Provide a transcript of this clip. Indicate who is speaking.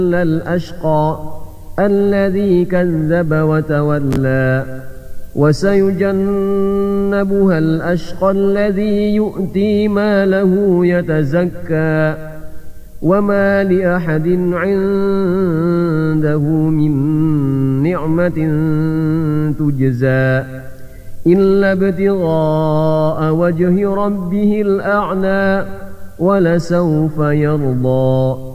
Speaker 1: الأشقى الذي كذب وتولى وسيجنبها الأشقى الذي يؤتي ماله يتزكى وما لأحد عنده من نعمة تجزى إلا ابتغاء وجه ربه الأعلى ولسوف يرضى.